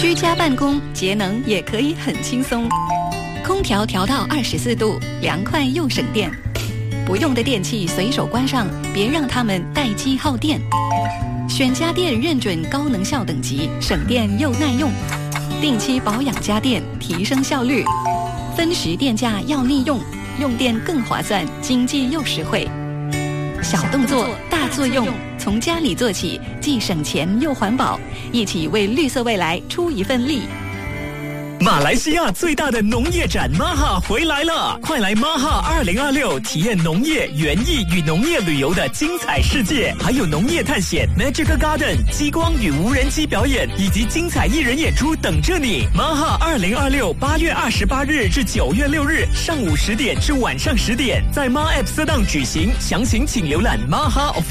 居家办公节能也可以很轻松，空调调到24度，凉快又省电。不用的电器随手关上，别让它们待机耗电。选家电认准高能效等级，省电又耐用。定期保养家电，提升效率。分时电价要利用，用电更划算，经济又实惠。小动作大作用，从家里做起，既省钱又环保，一起为绿色未来出一份力。 马来西亚最大的农业展 MAHA 回来了，快来 MAHA 2026体验农业、园艺与农业旅游的精彩世界，还有农业探险、Magical Garden、激光与无人机表演以及精彩艺人演出等着你。MAHA 2026 8月28日至9月6日上午10点至晚上10点，在 MA App 适当举行，详情请浏览 MAHA